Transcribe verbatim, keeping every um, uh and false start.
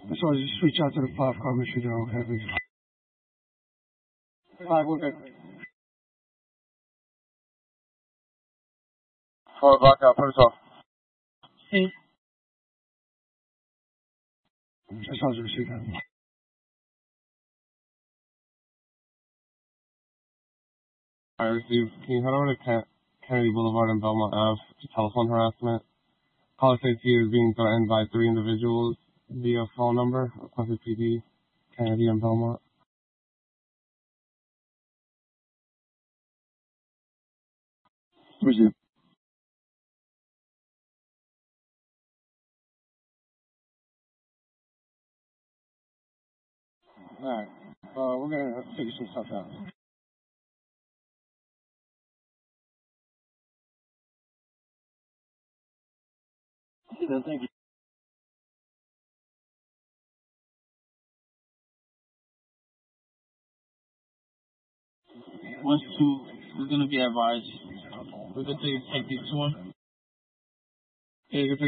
So I just reach out to the five car, make sure they're okay, please. Five, we're good. Four blackout, put us off. See? Just how's the receipt that? I received. Can you head over to Ken- Kennedy Boulevard and Belmont Ave to telephone harassment? Caller safety is being threatened by three individuals via phone number, Quincy P D, Kennedy and Belmont. Resume. Alright. Uh, we're gonna figure some stuff out. Thank you. Once two, we're gonna be advised. We're going to take these two on. Yeah, you can